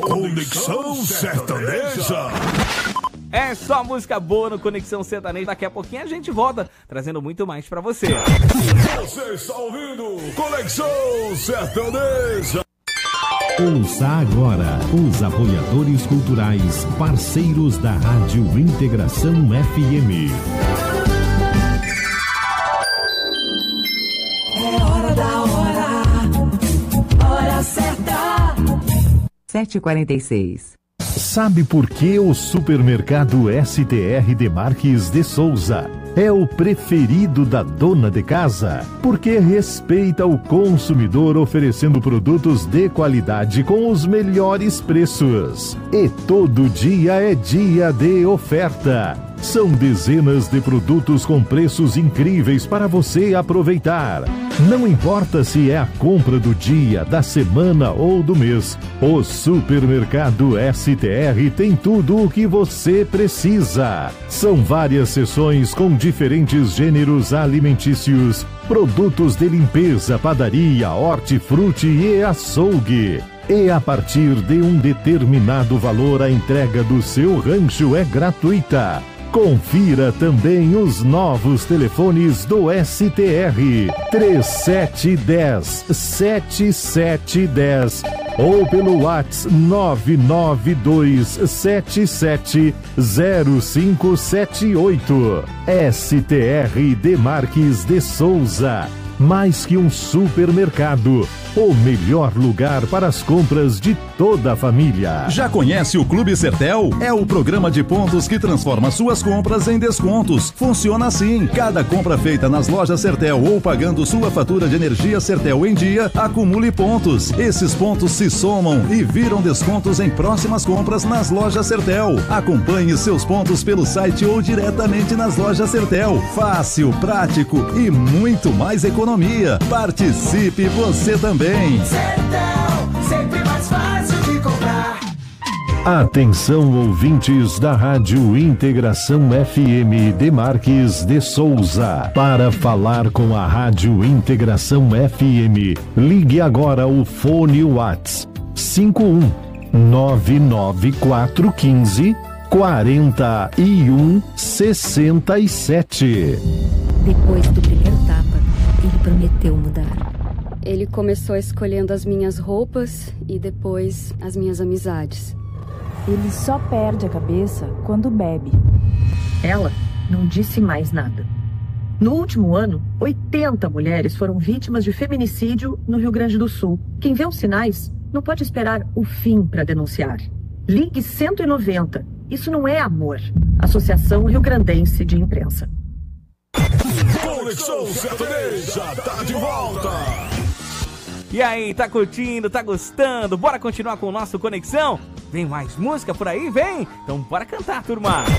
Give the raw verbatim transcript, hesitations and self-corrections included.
Conexão Sertaneja. É só música boa no Conexão Sertaneja. Daqui a pouquinho a gente volta trazendo muito mais pra você. Você está ouvindo Conexão Sertaneja. Ouça agora os apoiadores culturais, parceiros da Rádio Integração F M. É hora da hora, hora certa. sete e quarenta e seis. Sabe por que o supermercado S T R Demarques de Souza é o preferido da dona de casa? Porque respeita o consumidor, oferecendo produtos de qualidade com os melhores preços. E todo dia é dia de oferta. São dezenas de produtos com preços incríveis para você aproveitar. Não importa se é a compra do dia, da semana ou do mês, o supermercado S T R tem tudo o que você precisa. São várias seções com diferentes gêneros alimentícios, produtos de limpeza, padaria, hortifruti e açougue. E a partir de um determinado valor, a entrega do seu rancho é gratuita. Confira também os novos telefones do S T R: três sete um zero, sete sete um zero ou pelo WhatsApp nove nove dois sete sete zero cinco sete oito. S T R Demarques de Souza, mais que um supermercado, o melhor lugar para as compras de toda a família. Já conhece o Clube Sertel? É o programa de pontos que transforma suas compras em descontos. Funciona assim: cada compra feita nas lojas Sertel ou pagando sua fatura de energia Sertel em dia, acumule pontos. Esses pontos se somam e viram descontos em próximas compras nas lojas Sertel. Acompanhe seus pontos pelo site ou diretamente nas lojas Sertel. Fácil, prático e muito mais economia. Participe você também. Sertel, sempre mais fácil de comprar. Atenção, ouvintes da Rádio Integração F M Demarques de Souza. Para falar com a Rádio Integração F M, ligue agora o fone WhatsApp cinco um nove nove quatro um cinco quatro um seis sete. Depois do primeiro tapa, ele prometeu mudar. Ele começou escolhendo as minhas roupas e depois as minhas amizades. Ele só perde a cabeça quando bebe. Ela não disse mais nada. No último ano, oitenta mulheres foram vítimas de feminicídio no Rio Grande do Sul. Quem vê os sinais não pode esperar o fim para denunciar. Ligue cento e noventa. Isso não é amor. Associação Rio Grandense de Imprensa. Conexão Sertaneja tá de volta. E aí, tá curtindo, tá gostando? Bora continuar com o nosso Conexão? Vem mais música por aí, vem? Então bora cantar, turma!